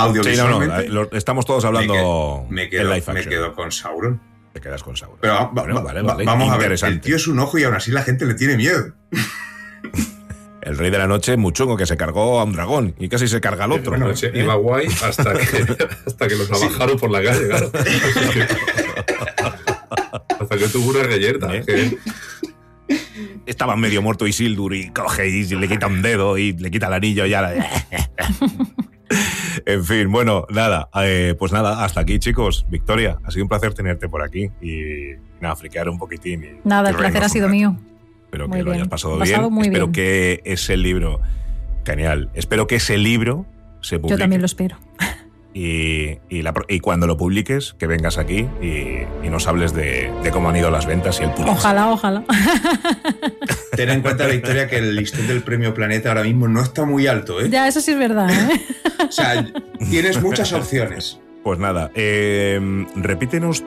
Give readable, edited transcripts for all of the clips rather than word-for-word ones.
audiovisualmente... Sí, estamos todos hablando me en quedo, live action. me quedo con Sauron. Te quedas con Sauron. Pero vamos a ver, el tío es un ojo y aún así la gente le tiene miedo. El Rey de la Noche, muy chungo, que se cargó a un dragón y casi se carga al otro. Bueno, iba guay hasta que lo trabajaron por la calle, claro. Hasta que tuvo una reyerta. Estaba medio muerto Isildur y coge y le quita un dedo y le quita el anillo y ya la... En fin, bueno, nada, pues nada, hasta aquí, chicos. Victoria, ha sido un placer tenerte por aquí y nada, friquear un poquitín. Nada, el placer ha sido mío. Espero muy que bien. lo hayas pasado bien. Muy espero bien. que ese libro, genial, espero que ese libro se publique. Yo también lo espero. Y cuando lo publiques, que vengas aquí y nos hables de cómo han ido las ventas y el Pulitzer. Ojalá. Ten en cuenta, Victoria, que el listón del Premio Planeta ahora mismo no está muy alto, ¿eh? Ya, eso sí es verdad, ¿eh? O sea, tienes muchas opciones. Pues nada, dinos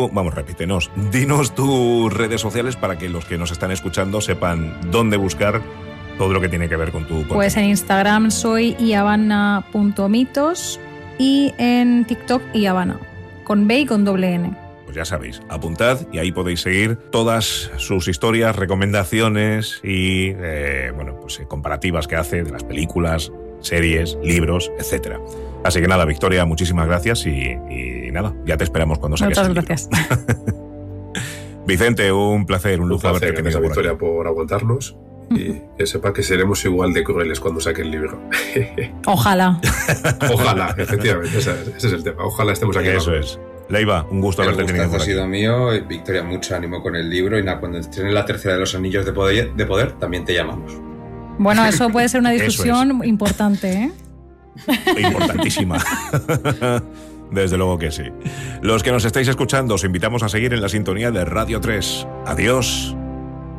tus redes sociales para que los que nos están escuchando sepan dónde buscar todo lo que tiene que ver con tu contenido. Pues en Instagram soy iavana.mitos y en TikTok iavana, con B y con doble N. Pues ya sabéis, apuntad y ahí podéis seguir todas sus historias, recomendaciones y comparativas que hace de las películas, series, libros, etcétera. Así que nada, Victoria, muchísimas gracias y nada, ya te esperamos cuando saques. Muchas gracias. Vicente, un placer, un lujo haberte tenido por Victoria aquí. por aguantarnos y que sepa que seremos igual de crueles cuando saque el libro. Ojalá. Ojalá, efectivamente, ese es el tema. Ojalá estemos aquí. Eso es. Leiva, un gusto haberte tenido por ha aquí. sido mío. Victoria, mucho ánimo con el libro y nada, cuando estrene la tercera de los Anillos de Poder también te llamamos. Bueno, eso puede ser una discusión importante, ¿eh? Importantísima. Desde luego que sí. Los que nos estáis escuchando, os invitamos a seguir en la sintonía de Radio 3. Adiós.